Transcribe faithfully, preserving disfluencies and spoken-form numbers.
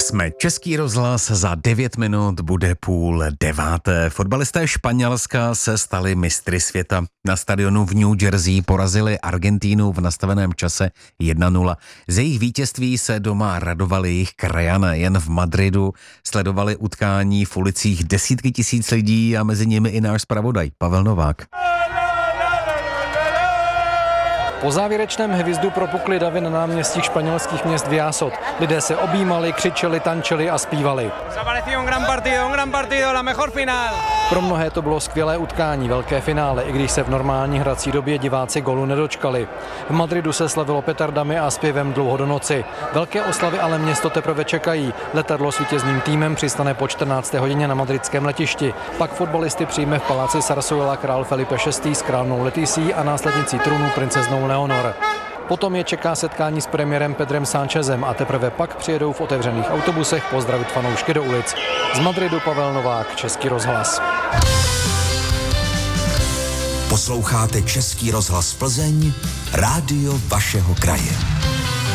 Jsme Český rozhlas, za devět minut bude půl deváté. Fotbalisté Španělska se stali mistry světa. Na stadionu v New Jersey porazili Argentínu v nastaveném čase jedna nula. Z jejich vítězství se doma radovali jejich krajané. Jen v Madridu sledovali utkání v ulicích desítky tisíc lidí a mezi nimi i náš zpravodaj Pavel Novák. Po závěrečném hvizdu propukly davy na náměstích španělských měst Viasot. Lidé se objímali, křičeli, tančili a zpívali. Pro mnohé to bylo skvělé utkání, velké finále, i když se v normální hrací době diváci golu nedočkali. V Madridu se slavilo petardami a zpěvem dlouho do noci. Velké oslavy ale město teprve čekají. Letadlo s vítězným týmem přistane po čtrnácté hodině na madridském letišti. Pak fotbalisty přijme v paláci Zarzuela král Felipe šestý s královnou Leticí a následnicí trůnu princeznou Leonor. Potom je čeká setkání s premiérem Pedrem Sánchezem a teprve pak přijedou v otevřených autobusech pozdravit fanoušky do ulic. Z Madridu Pavel Novák, Český rozhlas. Posloucháte Český rozhlas Plzeň, rádio vašeho kraje.